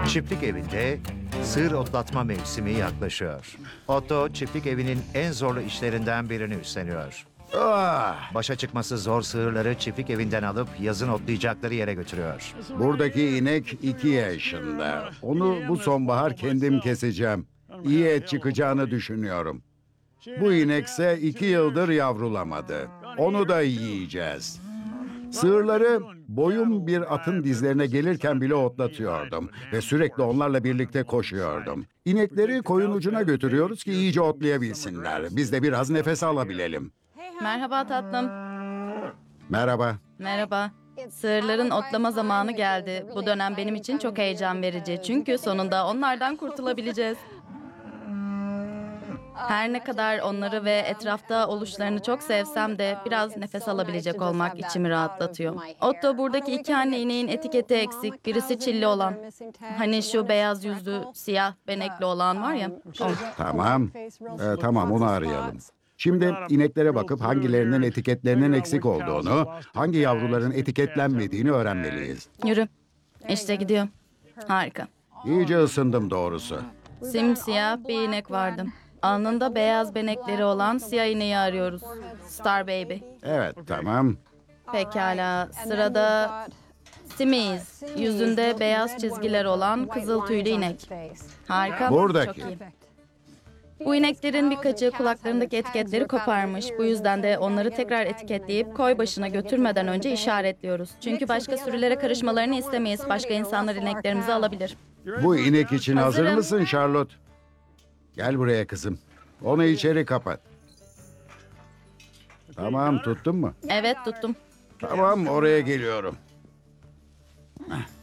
Çiftlik evinde sığır otlatma mevsimi yaklaşıyor. Otto, çiftlik evinin en zorlu işlerinden birini üstleniyor. Başa çıkması zor sığırları çiftlik evinden alıp yazın otlayacakları yere götürüyor. Buradaki inek 2 yaşında. Onu bu sonbahar kendim keseceğim. İyi et çıkacağını düşünüyorum. Bu inekse 2 yıldır yavrulamadı. Onu da yiyeceğiz. Sığırları boyum bir atın dizlerine gelirken bile otlatıyordum ve sürekli onlarla birlikte koşuyordum. İnekleri koyun ucuna götürüyoruz ki iyice otlayabilsinler. Biz de biraz nefes alabilelim. Merhaba tatlım. Merhaba. Merhaba. Sığırların otlama zamanı geldi. Bu dönem benim için çok heyecan verici. Çünkü sonunda onlardan kurtulabileceğiz. Her ne kadar onları ve etrafta oluşlarını çok sevsem de biraz nefes alabilecek olmak içimi rahatlatıyor. Otto, buradaki 2 anne ineğin etiketi eksik. Birisi çilli olan. Hani şu beyaz yüzlü, siyah benekli olan var ya. O. Tamam onu arayalım. Şimdi ineklere bakıp hangilerinin etiketlerinin eksik olduğunu, hangi yavruların etiketlenmediğini öğrenmeliyiz. Yürü. İşte gidiyor. Harika. İyice ısındım doğrusu. Simsiyah bir inek vardı. Alnında beyaz benekleri olan siyah ineği arıyoruz. Star Baby. Evet tamam. Pekala. Sırada Simiz. Yüzünde beyaz çizgiler olan kızıl tüylü inek. Harika. Buradaki. Çok iyi. Bu ineklerin birkaçı kulaklarındaki etiketleri koparmış. Bu yüzden de onları tekrar etiketleyip koy başına götürmeden önce işaretliyoruz. Çünkü başka sürülere karışmalarını istemeyiz. Başka insanlar ineklerimizi alabilir. Bu inek için hazır Hazırım. mısın Charlotte? Gel buraya kızım. Onu içeri kapat. Tamam tuttun mu? Evet, tuttum. Tamam oraya geliyorum. Heh.